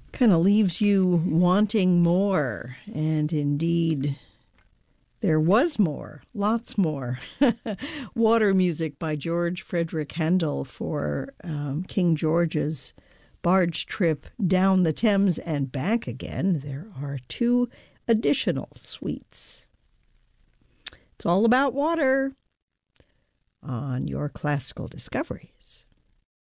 Kind of leaves you wanting more. And indeed, there was more, lots more. Water music by George Frederick Handel for King George's barge trip down the Thames and back again. There are 2 additional suites. It's all about water on your classical discoveries.